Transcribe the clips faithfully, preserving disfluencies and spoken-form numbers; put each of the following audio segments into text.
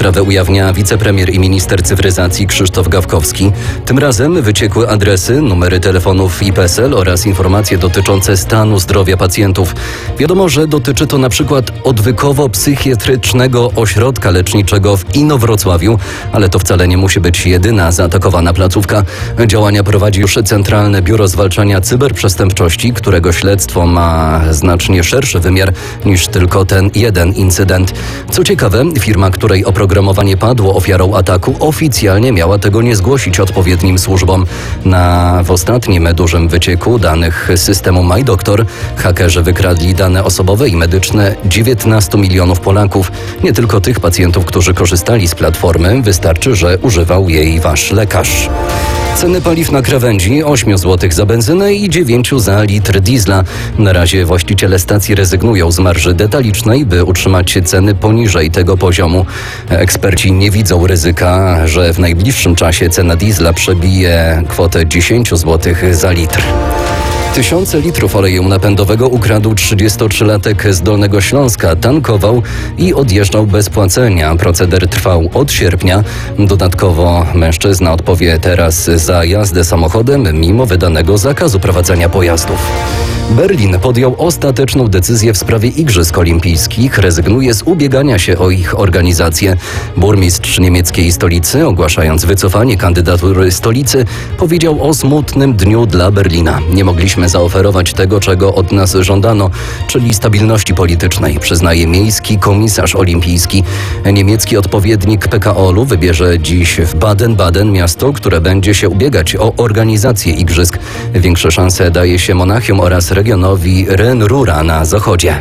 Sprawę ujawnia wicepremier i minister cyfryzacji Krzysztof Gawkowski. Tym razem wyciekły adresy, numery telefonów i PESEL oraz informacje dotyczące stanu zdrowia pacjentów. Wiadomo, że dotyczy to na przykład odwykowo-psychiatrycznego ośrodka leczniczego w Inowrocławiu, ale to wcale nie musi być jedyna zaatakowana placówka. Działania prowadzi już Centralne Biuro Zwalczania Cyberprzestępczości, którego śledztwo ma znacznie szerszy wymiar niż tylko ten jeden incydent. Co ciekawe, firma, której oprogramowanie padło ofiarą ataku, oficjalnie miała tego nie zgłosić odpowiednim służbom. Na w ostatnim dużym wycieku danych systemu MyDoktor hakerzy wykradli dane osobowe i medyczne dziewiętnastu milionów Polaków. Nie tylko tych pacjentów, którzy korzystali z platformy, wystarczy, że używał jej wasz lekarz. Ceny paliw na krawędzi: osiem złotych za benzynę i dziewięć za litr diesla. Na razie właściciele stacji rezygnują z marży detalicznej, by utrzymać ceny poniżej tego poziomu. Eksperci nie widzą ryzyka, że w najbliższym czasie cena diesla przebije kwotę dziesięć złotych za litr. Tysiące litrów oleju napędowego ukradł trzydziestotrzylatek z Dolnego Śląska. Tankował i odjeżdżał bez płacenia. Proceder trwał od sierpnia. Dodatkowo mężczyzna odpowie teraz za jazdę samochodem mimo wydanego zakazu prowadzenia pojazdów. Berlin podjął ostateczną decyzję w sprawie Igrzysk Olimpijskich. Rezygnuje z ubiegania się o ich organizację. Burmistrz niemieckiej stolicy, ogłaszając wycofanie kandydatury stolicy, powiedział o smutnym dniu dla Berlina. Nie mogliśmy zaoferować tego, czego od nas żądano, czyli stabilności politycznej, przyznaje miejski komisarz olimpijski. Niemiecki odpowiednik P K O-u wybierze dziś w Baden-Baden miasto, które będzie się ubiegać o organizację igrzysk. Większe szanse daje się Monachium oraz regionowi Ren-Rura na zachodzie.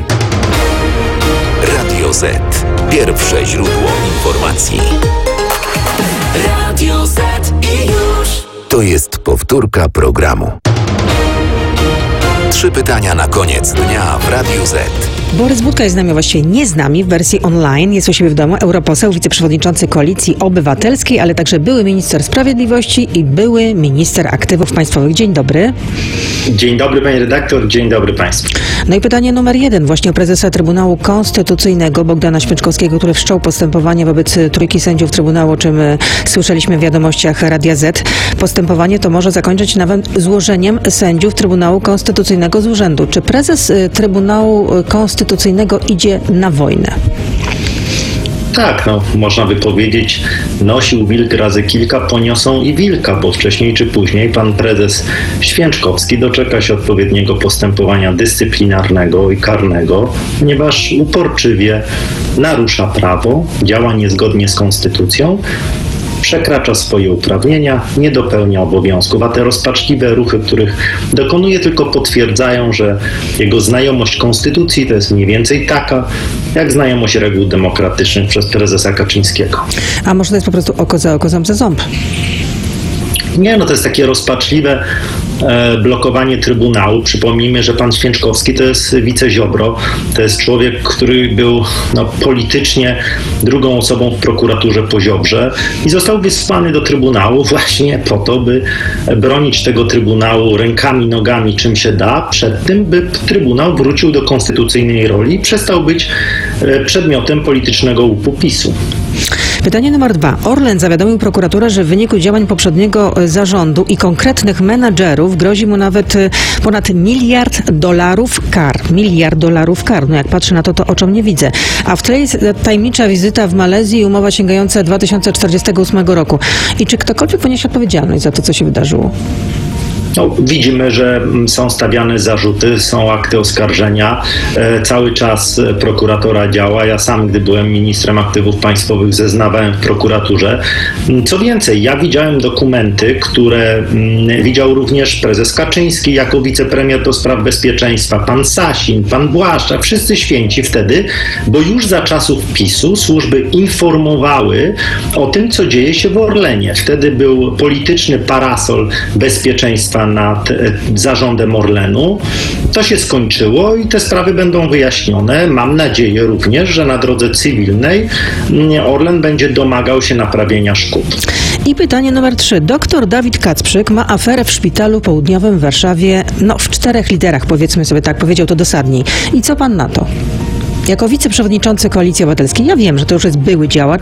Radio Z. Pierwsze źródło informacji. Radio Z i już. To jest powtórka programu. Trzy pytania na koniec dnia w Radiu Z. Borys Budka jest z nami, właściwie nie z nami, w wersji online. Jest u siebie w domu europoseł, wiceprzewodniczący Koalicji Obywatelskiej, ale także były minister sprawiedliwości i były minister aktywów państwowych. Dzień dobry. Dzień dobry, pani redaktor, dzień dobry państwu. No i pytanie numer jeden, właśnie o prezesa Trybunału Konstytucyjnego Bogdana Święczkowskiego, który wszczął postępowanie wobec trójki sędziów Trybunału, o czym słyszeliśmy w wiadomościach Radia Z. Postępowanie to może zakończyć nawet złożeniem sędziów Trybunału Konstytucyjnego z urzędu. Czy prezes Trybunału Konstytucyjnego idzie na wojnę? Tak, no można by powiedzieć, nosił wilk razy kilka, poniosą i wilka, bo wcześniej czy później pan prezes Święczkowski doczeka się odpowiedniego postępowania dyscyplinarnego i karnego, ponieważ uporczywie narusza prawo, działa niezgodnie z konstytucją, przekracza swoje uprawnienia, nie dopełnia obowiązków, a te rozpaczliwe ruchy, których dokonuje, tylko potwierdzają, że jego znajomość konstytucji to jest mniej więcej taka, jak znajomość reguł demokratycznych przez prezesa Kaczyńskiego. A może to jest po prostu oko za oko, ząb za ząb? Nie, no to jest takie rozpaczliwe e, blokowanie Trybunału. Przypomnijmy, że pan Święczkowski to jest wiceziobro, to jest człowiek, który był no, politycznie drugą osobą w prokuraturze po Ziobrze i został wysłany do Trybunału właśnie po to, by bronić tego Trybunału rękami, nogami, czym się da, przed tym, by Trybunał wrócił do konstytucyjnej roli i przestał być e, przedmiotem politycznego łupu PiSu. Pytanie numer dwa. Orlen zawiadomił prokuraturę, że w wyniku działań poprzedniego zarządu i konkretnych menadżerów grozi mu nawet ponad miliard dolarów kar. Miliard dolarów kar. No jak patrzę na to, to oczom nie widzę. A w tle jest tajemnicza wizyta w Malezji i umowa sięgająca dwa tysiące czterdziestego ósmego roku. I czy ktokolwiek poniesie odpowiedzialność za to, co się wydarzyło? No, widzimy, że są stawiane zarzuty, są akty oskarżenia. E, cały czas prokuratura działa. Ja sam, gdy byłem ministrem aktywów państwowych, zeznawałem w prokuraturze. Co więcej, ja widziałem dokumenty, które mm, widział również prezes Kaczyński jako wicepremier do spraw bezpieczeństwa, pan Sasin, pan Błaszczak, wszyscy święci wtedy, bo już za czasów PiSu służby informowały o tym, co dzieje się w Orlenie. Wtedy był polityczny parasol bezpieczeństwa nad zarządem Orlenu. To się skończyło i te sprawy będą wyjaśnione. Mam nadzieję również, że na drodze cywilnej Orlen będzie domagał się naprawienia szkód. I pytanie numer trzy. Doktor Dawid Kacprzyk ma aferę w szpitalu południowym w Warszawie, no w czterech literach, powiedzmy sobie tak, powiedział to dosadniej. I co pan na to? Jako wiceprzewodniczący Koalicji Obywatelskiej, ja wiem, że to już jest były działacz,